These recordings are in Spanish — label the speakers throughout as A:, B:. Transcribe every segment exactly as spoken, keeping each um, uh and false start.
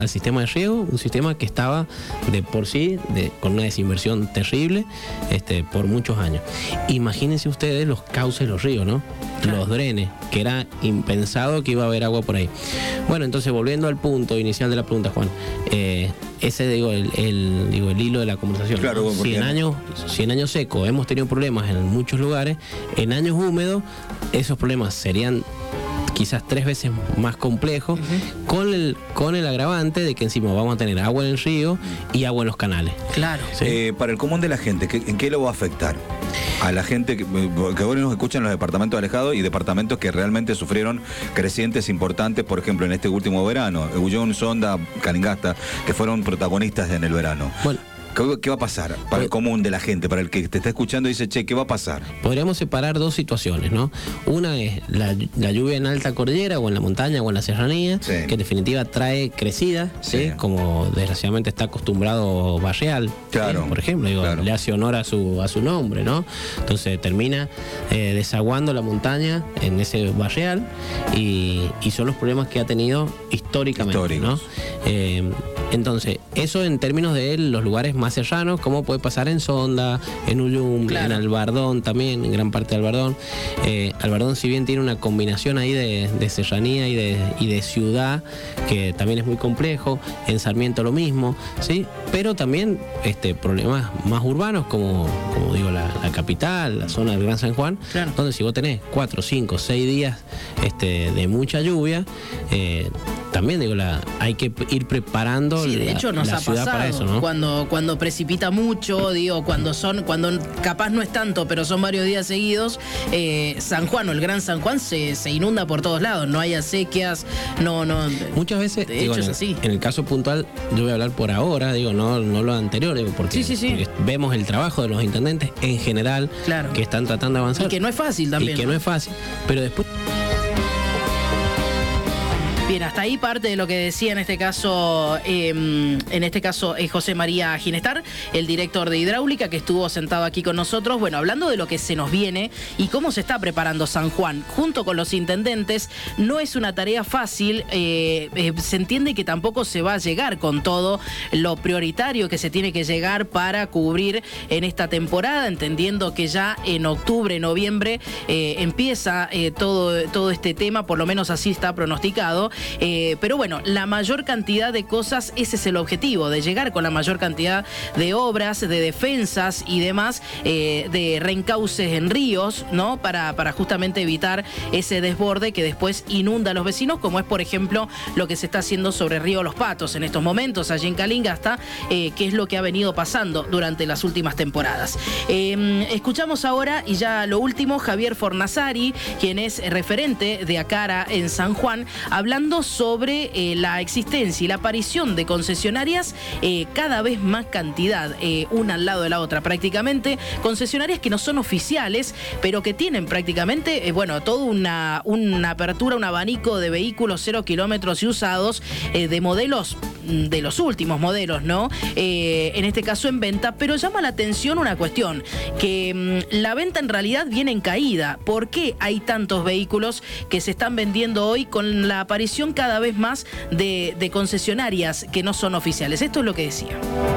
A: al sistema de riego, un sistema que estaba de por sí de, con una desinversión terrible este, por muchos años. Imagínense ustedes los cauces de los ríos, ¿no? Los drenes, que era impensado que iba a haber agua por ahí. Bueno, entonces volviendo al punto inicial de la pregunta, Juan, eh, ese digo el, el, digo, el hilo de la conversación.
B: Claro,
A: ¿no? cien años, cien años secos, hemos tenido problemas en muchos lugares, en años húmedos, esos problemas serían quizás tres veces más complejos, uh-huh. con el con el agravante de que encima vamos a tener agua en el río y agua en los canales.
C: Claro.
B: ¿Sí? Eh, para el común de la gente, ¿qué, ¿en qué lo va a afectar? A la gente que, que hoy nos escuchan en los departamentos alejados y departamentos que realmente sufrieron crecientes importantes, por ejemplo, en este último verano, Ullón, Sonda, Calingasta, que fueron protagonistas en el verano. Bueno, ¿Qué, ¿Qué va a pasar para el común de la gente, para el que te está escuchando y dice, che, ¿qué va a pasar?
A: Podríamos separar dos situaciones, ¿no? Una es la, la lluvia en alta cordillera o en la montaña o en la serranía, sí. que en definitiva trae crecida, ¿sí? ¿sí? Como desgraciadamente está acostumbrado Barreal,
B: claro,
A: ¿sí? por ejemplo, digo, claro. le hace honor a su, a su nombre, ¿no? Entonces termina eh, desaguando la montaña en ese Barreal y, y son los problemas que ha tenido históricamente, Históricos. ¿no? Eh, entonces, eso en términos de los lugares más serranos, como puede pasar en Sonda, en Ullum, claro. en Albardón también, en gran parte de Albardón. Eh, Albardón, si bien tiene una combinación ahí de, de serranía y de, y de ciudad, que también es muy complejo, en Sarmiento lo mismo, ¿sí? Pero también este, problemas más urbanos, como, como digo, la, la capital, la zona del Gran San Juan, claro. donde si vos tenés cuatro, cinco, seis días este, de mucha lluvia, eh, también digo, la, hay que ir preparando
C: sí, de
A: la,
C: hecho nos
A: la
C: ha
A: ciudad
C: pasado,
A: para eso, ¿no?
C: Cuando, cuando precipita mucho, digo, cuando son, cuando capaz no es tanto, pero son varios días seguidos, eh, San Juan o el Gran San Juan se, se inunda por todos lados, no hay acequias, no, no.
A: Muchas veces,
C: de
A: digo,
C: hecho
A: en,
C: es así.
A: En el caso puntual, yo voy a hablar por ahora, digo, no, no lo anterior, digo, porque,
C: sí, sí, sí.
A: porque vemos el trabajo de los intendentes en general,
C: claro.
A: que están tratando de avanzar.
C: Y que no es fácil también.
A: Y que
C: ¿no?
A: no es fácil, pero después...
C: Bien, hasta ahí parte de lo que decía en este caso, eh, en este caso eh, José María Ginestar, el director de Hidráulica, que estuvo sentado aquí con nosotros, bueno, hablando de lo que se nos viene y cómo se está preparando San Juan, junto con los intendentes. No es una tarea fácil, eh, eh, se entiende que tampoco se va a llegar con todo lo prioritario que se tiene que llegar para cubrir en esta temporada, entendiendo que ya en octubre, noviembre, eh, empieza eh, todo, todo este tema, por lo menos así está pronosticado. Eh, pero bueno, la mayor cantidad de cosas, ese es el objetivo, de llegar con la mayor cantidad de obras, de defensas y demás, eh, de reencauces en ríos, ¿no? Para, para justamente evitar ese desborde que después inunda a los vecinos, como es, por ejemplo, lo que se está haciendo sobre Río Los Patos en estos momentos, allí en Calingasta, eh, que es lo que ha venido pasando durante las últimas temporadas. Eh, escuchamos ahora, y ya lo último, Javier Fornazari, quien es referente de Acara en San Juan, hablando sobre eh, la existencia y la aparición de concesionarias, eh, cada vez más cantidad, eh, una al lado de la otra prácticamente, concesionarias que no son oficiales, pero que tienen prácticamente, eh, bueno, toda una, una apertura, un abanico de vehículos cero kilómetros y usados, eh, de modelos, de los últimos modelos, ¿no? Eh, en este caso en venta, pero llama la atención una cuestión, que mmm, la venta en realidad viene en caída. ¿Por qué hay tantos vehículos que se están vendiendo hoy con la aparición cada vez más de, de concesionarias que no son oficiales? Esto es lo que decía.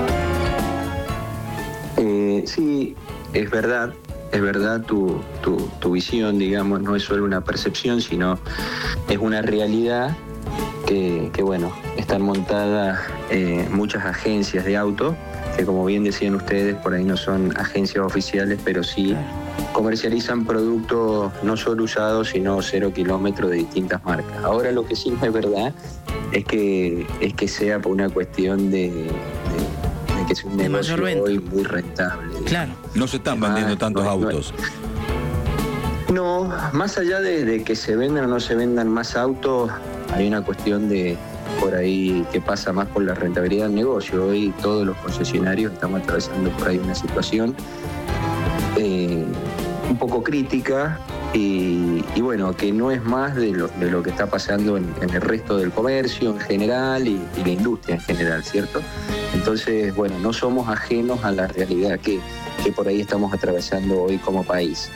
D: Eh, sí, es verdad, es verdad tu, tu, tu visión, digamos, no es solo una percepción, sino es una realidad que, que bueno, están montadas eh, muchas agencias de auto, que como bien decían ustedes, por ahí no son agencias oficiales, pero sí comercializan productos no solo usados, sino cero kilómetros de distintas marcas. Ahora lo que sí no es verdad es que, es que sea por una cuestión de, de, de que es un de negocio hoy muy rentable.
C: Claro.
B: No se están vendiendo más, tantos no, autos.
D: No, no, más allá de, de que se vendan o no se vendan más autos, hay una cuestión de por ahí que pasa más por la rentabilidad del negocio. Hoy todos los concesionarios estamos atravesando por ahí una situación eh, un poco crítica y, y bueno, que no es más de lo, de lo que está pasando en, en el resto del comercio en general y, y la industria en general, ¿cierto? Entonces, bueno, no somos ajenos a la realidad que, que por ahí estamos atravesando hoy como país.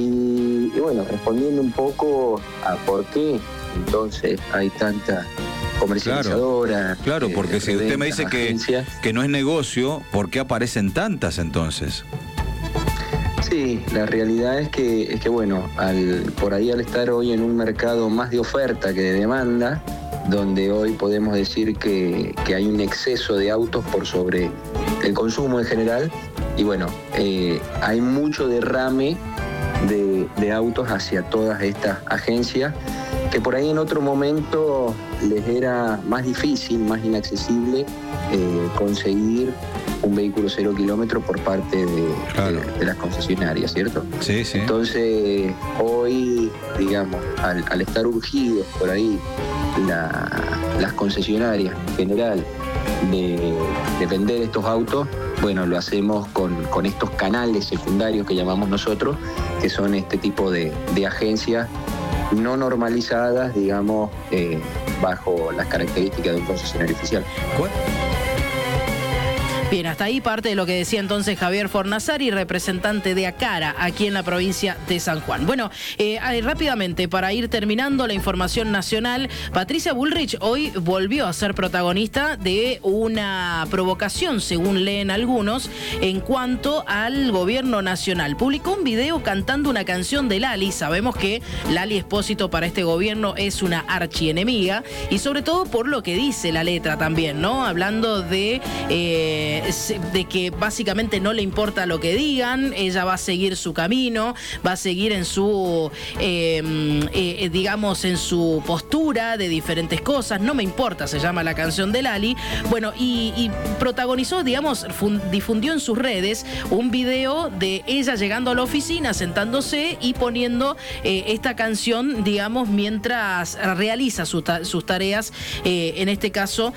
D: Y, y bueno, respondiendo un poco a por qué entonces hay tanta comercializadora.
B: Claro, claro, porque si usted me dice que, que no es negocio, ¿por qué aparecen tantas entonces?
D: Sí, la realidad es que, es que bueno, al, por ahí al estar hoy en un mercado más de oferta que de demanda, donde hoy podemos decir que, que hay un exceso de autos por sobre el consumo en general, y bueno, eh, hay mucho derrame de, de autos hacia todas estas agencias, que por ahí en otro momento les era más difícil, más inaccesible eh, conseguir un vehículo cero kilómetro por parte de, claro. de, de las concesionarias, ¿cierto?
B: Sí, sí.
D: Entonces, hoy, digamos, al, al estar urgidos por ahí la, las concesionarias en general de, de vender estos autos, bueno, lo hacemos con, con estos canales secundarios que llamamos nosotros, que son este tipo de, de agencias no normalizadas, digamos, eh, bajo las características de un concesionario oficial.
B: ¿Cuál?
C: Bien, hasta ahí parte de lo que decía entonces Javier Fornazari, representante de ACARA, aquí en la provincia de San Juan. Bueno, eh, rápidamente, para ir terminando la información nacional, Patricia Bullrich hoy volvió a ser protagonista de una provocación, según leen algunos, en cuanto al gobierno nacional. Publicó un video cantando una canción de Lali. Sabemos que Lali Espósito para este gobierno es una archienemiga, y sobre todo por lo que dice la letra también, ¿no? Hablando de... Eh, de que básicamente no le importa lo que digan, ella va a seguir su camino, va a seguir en su, eh, eh, digamos, en su postura de diferentes cosas. No me importa, se llama la canción de Lali. Bueno, y, y protagonizó, digamos, difundió en sus redes un video de ella llegando a la oficina, sentándose y poniendo eh, esta canción, digamos, mientras realiza sus, ta sus tareas, eh, en este caso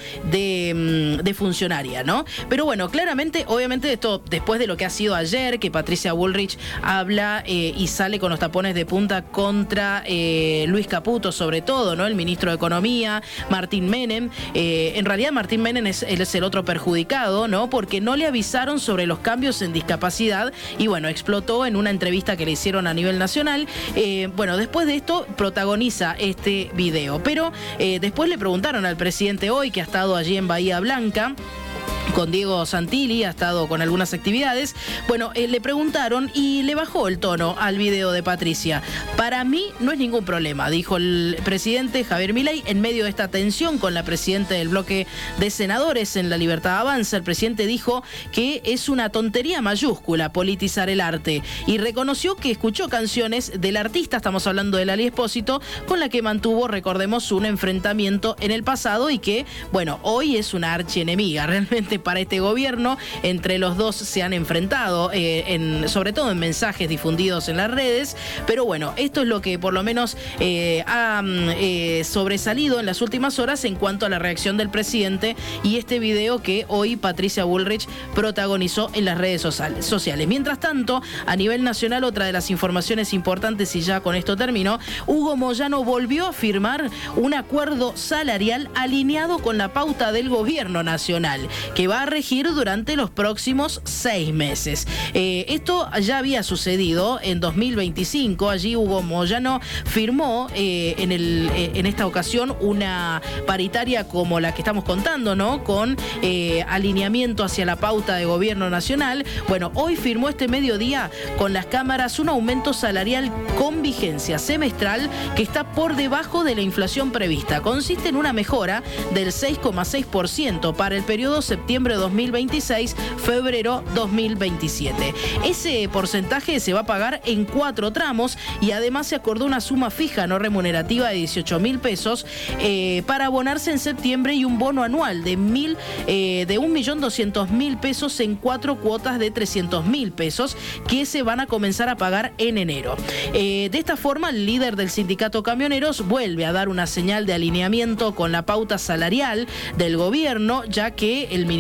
C: de, de funcionaria, ¿no? Pero bueno, claramente, obviamente esto después de lo que ha sido ayer, que Patricia Bullrich habla eh, y sale con los tapones de punta contra eh, Luis Caputo, sobre todo, ¿no? El ministro de Economía, Martín Menem. Eh, en realidad Martín Menem es, es el otro perjudicado, ¿no? Porque no le avisaron sobre los cambios en discapacidad y bueno, explotó en una entrevista que le hicieron a nivel nacional. Eh, bueno, después de esto protagoniza este video, pero eh, después le preguntaron al presidente hoy, que ha estado allí en Bahía Blanca con Diego Santilli, ha estado con algunas actividades. Bueno, eh, le preguntaron y le bajó el tono al video de Patricia. Para mí no es ningún problema, dijo el presidente Javier Milei en medio de esta tensión con la presidenta del bloque de senadores en La Libertad Avanza. El presidente dijo que es una tontería mayúscula politizar el arte y reconoció que escuchó canciones del artista, estamos hablando de Lali Espósito, con la que mantuvo, recordemos, un enfrentamiento en el pasado y que, bueno, hoy es una archienemiga. Realmente para este gobierno, entre los dos se han enfrentado, eh, en, sobre todo en mensajes difundidos en las redes, pero bueno, esto es lo que por lo menos eh, ha eh, sobresalido en las últimas horas en cuanto a la reacción del presidente y este video que hoy Patricia Bullrich protagonizó en las redes sociales. Mientras tanto, a nivel nacional, otra de las informaciones importantes, y ya con esto termino, Hugo Moyano volvió a firmar un acuerdo salarial alineado con la pauta del gobierno nacional, que va a regir durante los próximos seis meses. Eh, esto ya había sucedido en dos mil veinticinco. Allí Hugo Moyano firmó eh, en, el, eh, en esta ocasión una paritaria como la que estamos contando, ¿no? Con eh, alineamiento hacia la pauta de gobierno nacional. Bueno, hoy firmó este mediodía con las cámaras un aumento salarial con vigencia semestral que está por debajo de la inflación prevista. Consiste en una mejora del seis coma seis por ciento para el periodo septiembre dos mil veintiséis, febrero dos mil veintisiete. Ese porcentaje se va a pagar en cuatro tramos y además se acordó una suma fija no remunerativa de dieciocho mil pesos eh, para abonarse en septiembre y un bono anual de mil eh, de un millón doscientos mil pesos en cuatro cuotas de trescientos mil pesos que se van a comenzar a pagar en enero. Eh, de esta forma, el líder del sindicato Camioneros vuelve a dar una señal de alineamiento con la pauta salarial del gobierno, ya que el Ministerio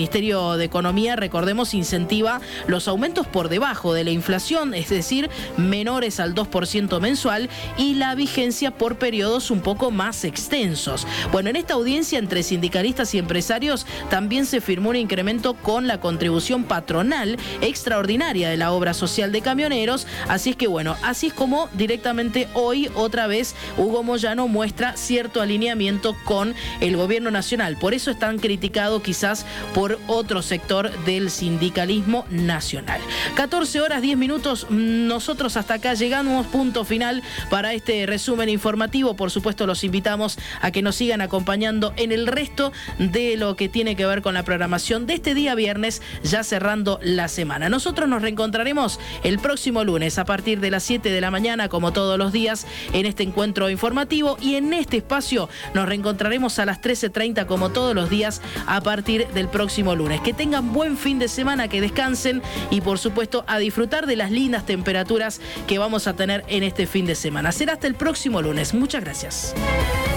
C: Ministerio de Economía, recordemos, incentiva los aumentos por debajo de la inflación, es decir, menores al dos por ciento mensual, y la vigencia por periodos un poco más extensos. Bueno, en esta audiencia entre sindicalistas y empresarios también se firmó un incremento con la contribución patronal extraordinaria de la obra social de camioneros, así es que bueno, así es como directamente hoy otra vez Hugo Moyano muestra cierto alineamiento con el gobierno nacional. Por eso es tan criticado quizás por otro sector del sindicalismo nacional. catorce horas diez minutos, nosotros hasta acá llegamos, punto final para este resumen informativo. Por supuesto los invitamos a que nos sigan acompañando en el resto de lo que tiene que ver con la programación de este día viernes, ya cerrando la semana. Nosotros nos reencontraremos el próximo lunes a partir de las siete de la mañana, como todos los días, en este encuentro informativo, y en este espacio nos reencontraremos a las trece treinta como todos los días a partir del próximo lunes. Que tengan buen fin de semana, que descansen y por supuesto a disfrutar de las lindas temperaturas que vamos a tener en este fin de semana. Será hasta el próximo lunes. Muchas gracias.